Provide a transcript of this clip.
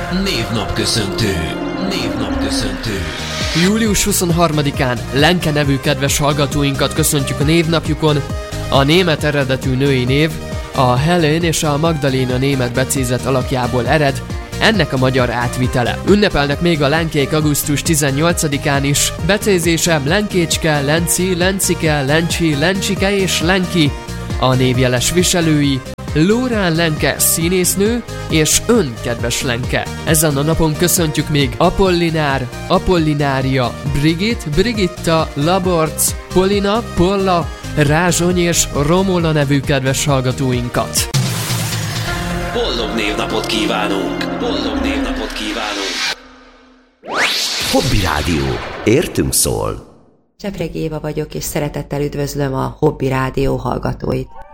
Névnapköszöntő. Július 23-án Lenke nevű kedves hallgatóinkat köszöntjük a névnapjukon. A német eredetű női név a Helen és a Magdaléna német becézet alakjából ered, ennek a magyar átvitele. Ünnepelnek még a Lenkék augusztus 18-án is. Becézése Lenkécske, Lenci, Lencike, Lencsi, Lencsike és Lenki. A névjeles viselői Lórán Lenke színésznő és ön, kedves Lenke. Ezen a napon köszöntjük még Apollinár, Apollinária, Brigitta, Laborc, Polina, Polla, Rázsony és Romola nevű kedves hallgatóinkat. Boldog névnapot kívánunk! Hobby Rádió. Értünk szól. Csepregi Éva vagyok, és szeretettel üdvözlöm a Hobby Rádió hallgatóit.